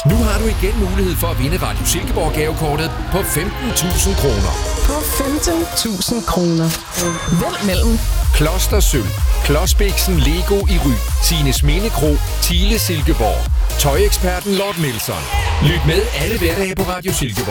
Nu har du igen mulighed for at vinde Radio Silkeborg gavekortet på 15.000 kroner. På 15.000 kroner. Vælg mellem Kloster Sølv, Klodsbiksen Lego i Ry, Tines Mindekro, Thiele Silkeborg, tøjeksperten Lord Milson. Lyt med alle hverdage på Radio Silkeborg.